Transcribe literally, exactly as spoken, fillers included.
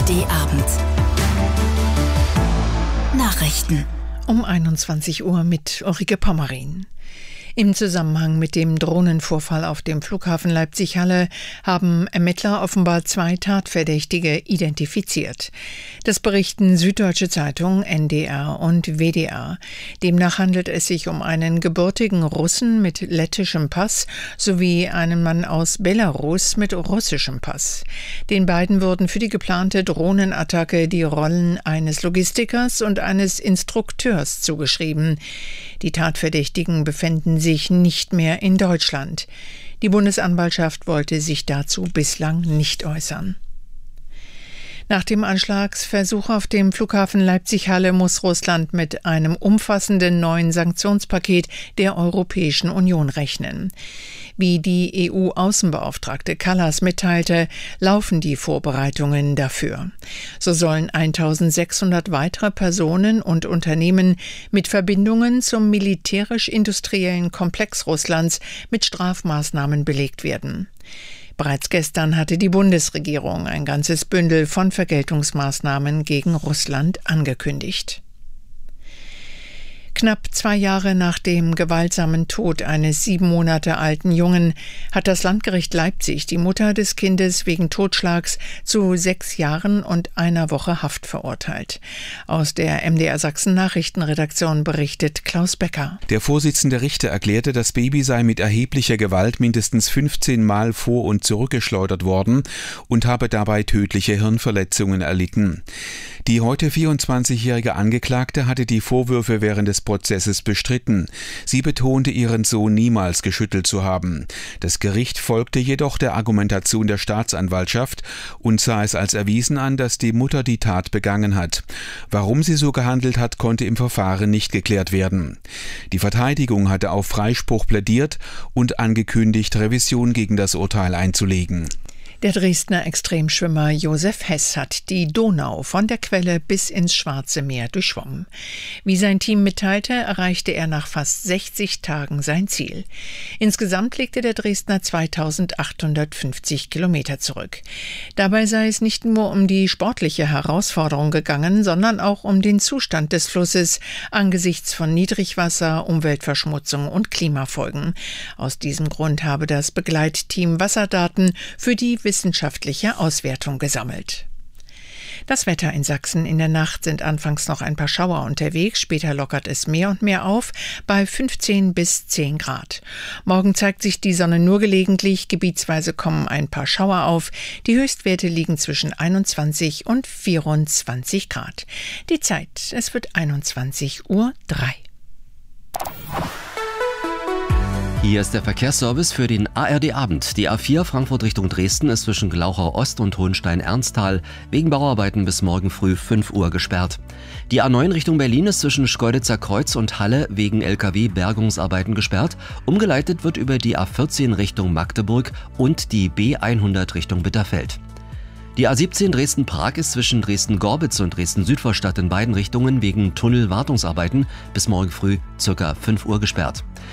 D-Abend. Nachrichten. Um einundzwanzig Uhr mit Ulrike Pommerin. Im Zusammenhang mit dem Drohnenvorfall auf dem Flughafen Leipzig-Halle haben Ermittler offenbar zwei Tatverdächtige identifiziert. Das berichten Süddeutsche Zeitung, N D R und W D R. Demnach handelt es sich um einen gebürtigen Russen mit lettischem Pass sowie einen Mann aus Belarus mit russischem Pass. Den beiden wurden für die geplante Drohnenattacke die Rollen eines Logistikers und eines Instrukteurs zugeschrieben. Die Tatverdächtigen befänden sich nicht mehr in Deutschland. Die Bundesanwaltschaft wollte sich dazu bislang nicht äußern. Nach dem Anschlagsversuch auf dem Flughafen Leipzig-Halle muss Russland mit einem umfassenden neuen Sanktionspaket der Europäischen Union rechnen. Wie die E U-Außenbeauftragte Kallas mitteilte, laufen die Vorbereitungen dafür. So sollen eintausendsechshundert weitere Personen und Unternehmen mit Verbindungen zum militärisch-industriellen Komplex Russlands mit Strafmaßnahmen belegt werden. Bereits gestern hatte die Bundesregierung ein ganzes Bündel von Vergeltungsmaßnahmen gegen Russland angekündigt. Knapp zwei Jahre nach dem gewaltsamen Tod eines sieben Monate alten Jungen hat das Landgericht Leipzig die Mutter des Kindes wegen Totschlags zu sechs Jahren und einer Woche Haft verurteilt. Aus der M D R Sachsen Nachrichtenredaktion berichtet Klaus Becker. Der Vorsitzende Richter erklärte, das Baby sei mit erheblicher Gewalt mindestens fünfzehn Mal vor- und zurückgeschleudert worden und habe dabei tödliche Hirnverletzungen erlitten. Die heute vierundzwanzigjährige Angeklagte hatte die Vorwürfe während des Prozesses bestritten. Sie betonte, ihren Sohn niemals geschüttelt zu haben. Das Gericht folgte jedoch der Argumentation der Staatsanwaltschaft und sah es als erwiesen an, dass die Mutter die Tat begangen hat. Warum sie so gehandelt hat, konnte im Verfahren nicht geklärt werden. Die Verteidigung hatte auf Freispruch plädiert und angekündigt, Revision gegen das Urteil einzulegen. Der Dresdner Extremschwimmer Josef Hess hat die Donau von der Quelle bis ins Schwarze Meer durchschwommen. Wie sein Team mitteilte, erreichte er nach fast sechzig Tagen sein Ziel. Insgesamt legte der Dresdner zweitausendachthundertfünfzig Kilometer zurück. Dabei sei es nicht nur um die sportliche Herausforderung gegangen, sondern auch um den Zustand des Flusses angesichts von Niedrigwasser, Umweltverschmutzung und Klimafolgen. Aus diesem Grund habe das Begleitteam Wasserdaten für die wissenschaftliche Auswertung gesammelt. Das Wetter in Sachsen: In der Nacht sind anfangs noch ein paar Schauer unterwegs, später lockert es mehr und mehr auf, bei fünfzehn bis zehn Grad. Morgen zeigt sich die Sonne nur gelegentlich, gebietsweise kommen ein paar Schauer auf. Die Höchstwerte liegen zwischen einundzwanzig und vierundzwanzig Grad. Die Zeit: Es wird einundzwanzig Uhr drei. Hier ist der Verkehrsservice für den A R D-Abend. Die A vier Frankfurt Richtung Dresden ist zwischen Glauchau Ost und Hohenstein-Ernsthal wegen Bauarbeiten bis morgen früh fünf Uhr gesperrt. Die A neun Richtung Berlin ist zwischen Schkeuditzer Kreuz und Halle wegen L K W-Bergungsarbeiten gesperrt. Umgeleitet wird über die A vierzehn Richtung Magdeburg und die B hundert Richtung Bitterfeld. Die A siebzehn Dresden-Prag ist zwischen Dresden-Gorbitz und Dresden-Südvorstadt in beiden Richtungen wegen Tunnelwartungsarbeiten bis morgen früh ca. fünf Uhr gesperrt.